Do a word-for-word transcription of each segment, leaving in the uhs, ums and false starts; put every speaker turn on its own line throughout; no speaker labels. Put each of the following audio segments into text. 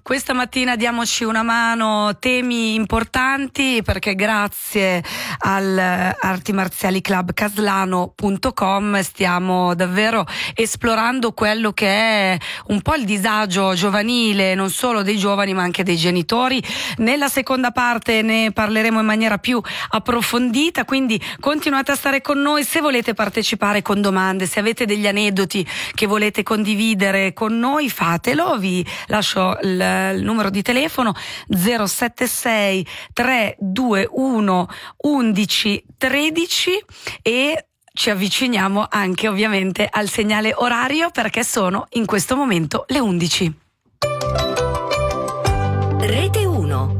Questa mattina diamoci una mano, temi importanti, perché grazie al Arti Marziali Club Caslano punto com stiamo davvero esplorando quello che è un po' il disagio giovanile, non solo dei giovani ma anche dei genitori. Nella seconda parte ne parleremo in maniera più approfondita, quindi continuate a stare con noi. Se volete partecipare con domande, se avete degli aneddoti che volete condividere con noi, fatelo. Vi lascio il, il numero di telefono zero sette sei tre due uno undici tredici e ci avviciniamo anche ovviamente al segnale orario, perché sono in questo momento le undici.
Rete uno.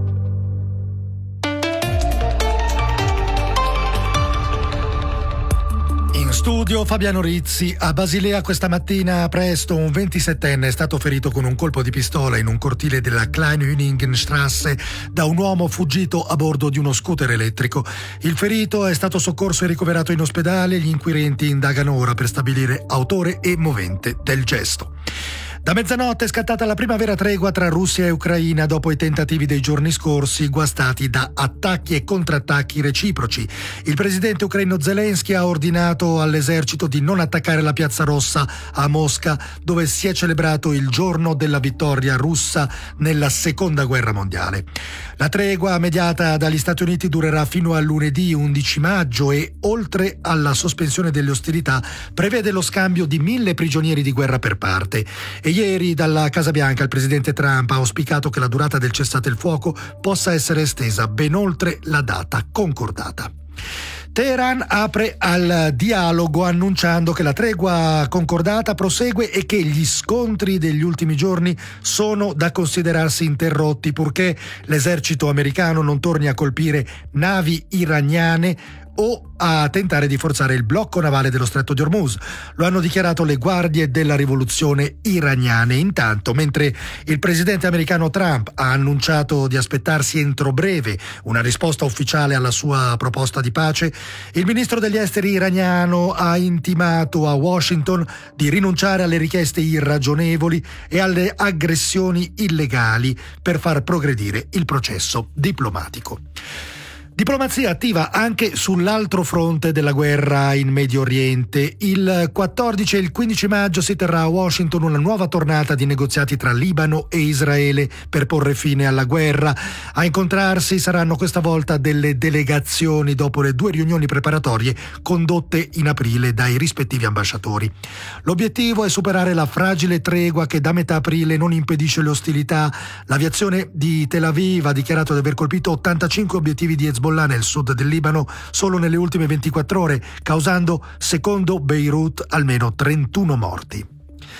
In studio Fabiano Rizzi. A Basilea questa mattina presto un ventisettenne è stato ferito con un colpo di pistola in un cortile della Kleinhüningenstrasse da un uomo fuggito a bordo di uno scooter elettrico. Il ferito è stato soccorso e ricoverato in ospedale. Gli inquirenti indagano ora per stabilire autore e movente del gesto. Da mezzanotte è scattata la prima vera tregua tra Russia e Ucraina dopo i tentativi dei giorni scorsi guastati da attacchi e contrattacchi reciproci. Il presidente ucraino Zelensky ha ordinato all'esercito di non attaccare la Piazza Rossa a Mosca, dove si è celebrato il giorno della vittoria russa nella seconda guerra mondiale. La tregua mediata dagli Stati Uniti durerà fino a lunedì undici maggio e, oltre alla sospensione delle ostilità, prevede lo scambio di mille prigionieri di guerra per parte. E ieri dalla Casa Bianca il presidente Trump ha auspicato che la durata del cessate il fuoco possa essere estesa ben oltre la data concordata. Teheran apre al dialogo annunciando che la tregua concordata prosegue e che gli scontri degli ultimi giorni sono da considerarsi interrotti purché l'esercito americano non torni a colpire navi iraniane o a tentare di forzare il blocco navale dello Stretto di Hormuz. Lo hanno dichiarato le guardie della rivoluzione iraniane. Intanto, mentre il presidente americano Trump ha annunciato di aspettarsi entro breve una risposta ufficiale alla sua proposta di pace, il ministro degli esteri iraniano ha intimato a Washington di rinunciare alle richieste irragionevoli e alle aggressioni illegali per far progredire il processo diplomatico. Diplomazia attiva anche sull'altro fronte della guerra in Medio Oriente. Il quattordici e il quindici maggio si terrà a Washington una nuova tornata di negoziati tra Libano e Israele per porre fine alla guerra. A incontrarsi saranno questa volta delle delegazioni dopo le due riunioni preparatorie condotte in aprile dai rispettivi ambasciatori. L'obiettivo è superare la fragile tregua che da metà aprile non impedisce le ostilità. L'aviazione di Tel Aviv ha dichiarato di aver colpito ottantacinque obiettivi di Hezbollah nel sud del Libano solo nelle ultime ventiquattro ore, causando, secondo Beirut, almeno trentuno morti.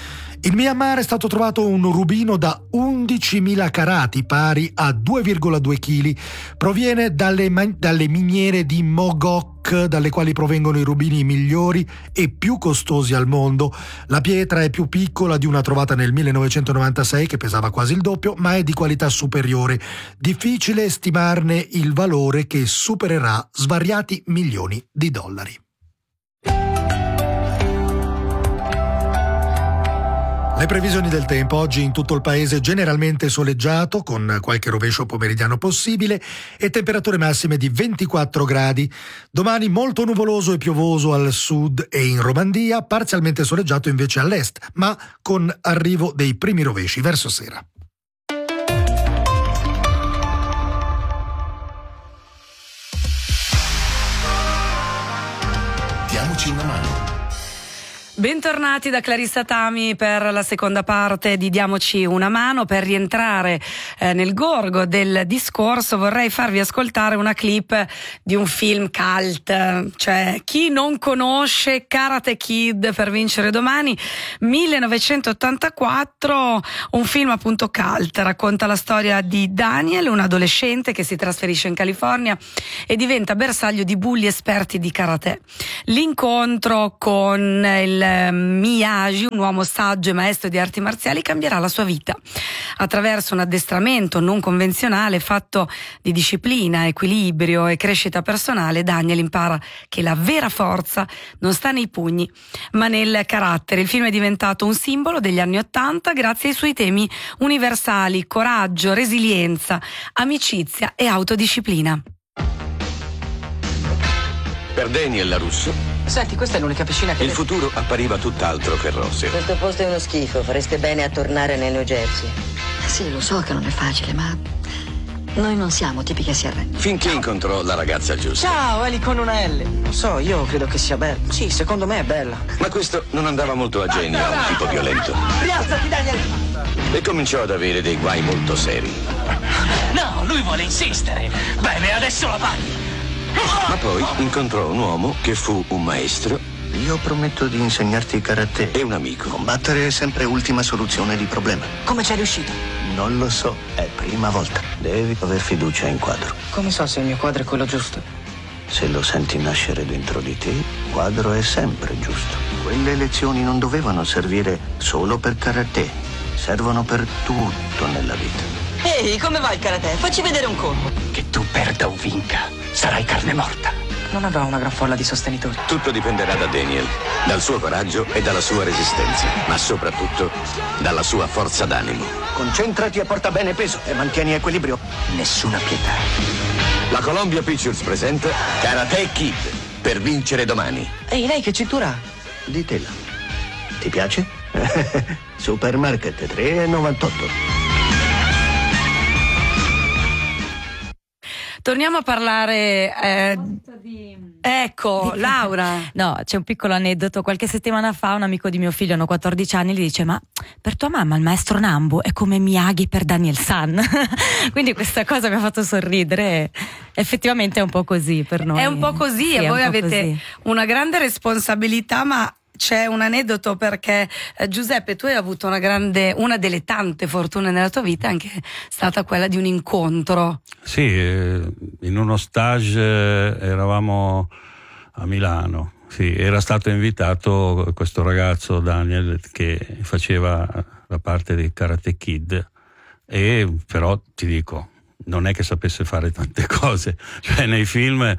In Myanmar è stato trovato un rubino da undicimila carati, pari a due virgola due chili. Proviene dalle, dalle miniere di Mogok, dalle quali provengono i rubini migliori e più costosi al mondo. La pietra è più piccola di una trovata nel millenovecentonovantasei, che pesava quasi il doppio, ma è di qualità superiore. Difficile stimarne il valore, che supererà svariati milioni di dollari. Le previsioni del tempo: oggi in tutto il paese generalmente soleggiato, con qualche rovescio pomeridiano possibile, e temperature massime di ventiquattro gradi. Domani molto nuvoloso e piovoso al sud e in Romandia, parzialmente soleggiato invece all'est, ma con arrivo dei primi rovesci verso sera.
Diamoci una mano.
Bentornati da Clarissa Tami per la seconda parte di Diamoci una mano. Per rientrare eh, nel gorgo del discorso vorrei farvi ascoltare una clip di un film cult, cioè chi non conosce Karate Kid per vincere domani, millenovecentottantaquattro, un film appunto cult, racconta la storia di Daniel, un adolescente che si trasferisce in California e diventa bersaglio di bulli esperti di karate. L'incontro con il il Miyagi, un uomo saggio e maestro di arti marziali, cambierà la sua vita. Attraverso un addestramento non convenzionale fatto di disciplina, equilibrio e crescita personale, Daniel impara che la vera forza non sta nei pugni, ma nel carattere. Il film è diventato un simbolo degli anni Ottanta grazie ai suoi temi universali: coraggio, resilienza, amicizia e autodisciplina.
Per Daniel LaRusso,
senti, questa è l'unica piscina che...
il futuro appariva tutt'altro che roseo.
Questo posto è uno schifo, fareste bene a tornare nel New Jersey.
Sì, lo so che non è facile, ma noi non siamo tipi che si arrendono.
Finché incontrò la ragazza giusta.
Ciao, Eli con una L. Non so, io credo che sia bella. Sì, secondo me è bella.
Ma questo non andava molto a genio a un tipo violento.
Rialzati, Daniel!
E cominciò ad avere dei guai molto seri.
No, lui vuole insistere. Bene, adesso la paghi.
Ma poi incontrò un uomo che fu un maestro.
Io prometto di insegnarti karate.
E un amico.
Combattere è sempre ultima soluzione di problema.
Come ci è riuscito?
Non lo so, è prima volta. Devi aver fiducia in Quadro.
Come so se il mio quadro è quello giusto?
Se lo senti nascere dentro di te, Quadro è sempre giusto. Quelle lezioni non dovevano servire solo per karate. Servono per tutto nella vita.
Ehi, come va il karate? Facci vedere un colpo.
Che tu perda o vinca, sarai carne morta.
Non avrò una gran folla di sostenitori.
Tutto dipenderà da Daniel, dal suo coraggio e dalla sua resistenza, ma soprattutto dalla sua forza d'animo.
Concentrati e porta bene peso e mantieni equilibrio.
Nessuna pietà.
La Columbia Pictures presenta Karate Kid, per vincere domani.
Ehi, lei che cintura ha?
Di tela. Ti piace? Supermarket tre virgola novantotto.
Torniamo a parlare. Eh, ecco, Laura.
No, c'è un piccolo aneddoto. Qualche settimana fa un amico di mio figlio, hanno quattordici anni, gli dice: ma per tua mamma il maestro Nambu è come Miyagi per Daniel San. Quindi questa cosa mi ha fatto sorridere. Effettivamente è un po' così per noi.
È un po' così,
sì,
e voi
po'
avete
così.
Una grande responsabilità, ma c'è un aneddoto perché eh, Giuseppe, tu hai avuto una grande, una delle tante fortune nella tua vita, anche stata quella di un incontro.
Sì, eh, in uno stage eh, eravamo a Milano. Sì, era stato invitato questo ragazzo Daniel che faceva la parte di Karate Kid, e però ti dico, non è che sapesse fare tante cose, cioè nei film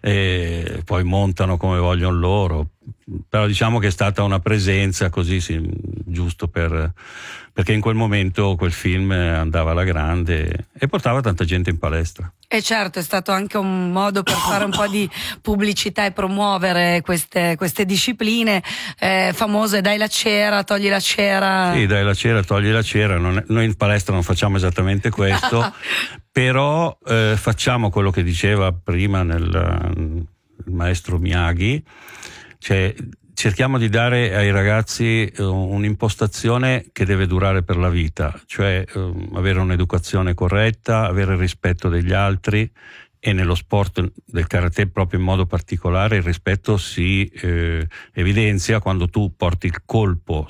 eh, poi montano come vogliono loro, però diciamo che è stata una presenza così, sì, giusto per, perché in quel momento quel film andava alla grande e portava tanta gente in palestra.
E certo, è stato anche un modo per fare un po' di pubblicità e promuovere queste, queste discipline eh, famose: dai la cera, togli la cera.
Sì, dai la cera, togli la cera. Non è, noi in palestra non facciamo esattamente questo, però eh, facciamo quello che diceva prima nel, il maestro Miyagi, cioè cerchiamo di dare ai ragazzi un'impostazione che deve durare per la vita, cioè um, avere un'educazione corretta, avere il rispetto degli altri, e nello sport del karate proprio in modo particolare il rispetto si eh, evidenzia quando tu porti il colpo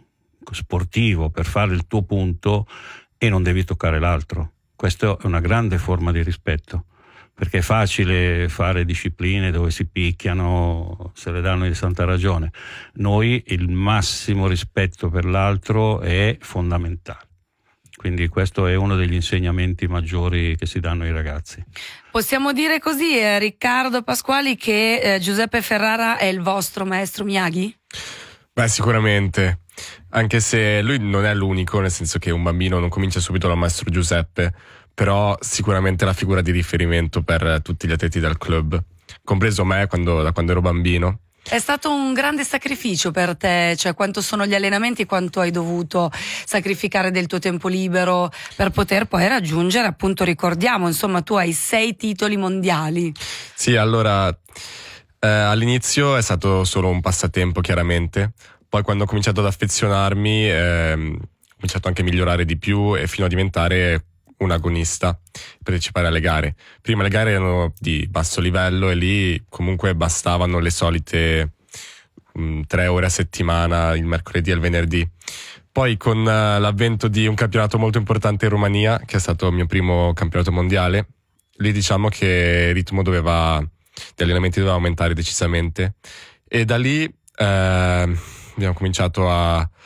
sportivo per fare il tuo punto e non devi toccare l'altro. Questa è una grande forma di rispetto, perché è facile fare discipline dove si picchiano, se le danno di santa ragione. Noi il massimo rispetto per l'altro è fondamentale. Quindi questo è uno degli insegnamenti maggiori che si danno ai ragazzi.
Possiamo dire così, eh, Riccardo Pasquali, che eh, Giuseppe Ferrara è il vostro maestro Miyagi?
Beh, sicuramente, anche se lui non è l'unico, nel senso che un bambino non comincia subito dal maestro Giuseppe, però sicuramente la figura di riferimento per tutti gli atleti del club, compreso me quando, da quando ero bambino.
È stato un grande sacrificio per te, cioè quanto sono gli allenamenti, quanto hai dovuto sacrificare del tuo tempo libero per poter poi raggiungere, appunto, ricordiamo, insomma, tu hai sei titoli mondiali.
Sì, allora eh, all'inizio è stato solo un passatempo, chiaramente, poi quando ho cominciato ad affezionarmi eh, ho cominciato anche a migliorare di più e fino a diventare un agonista, partecipare alle gare. Prima le gare erano di basso livello e lì comunque bastavano le solite um, tre ore a settimana, il mercoledì e il venerdì. Poi con uh, l'avvento di un campionato molto importante in Romania, che è stato il mio primo campionato mondiale, lì diciamo che il ritmo doveva, gli allenamenti doveva aumentare decisamente, e da lì uh, abbiamo cominciato a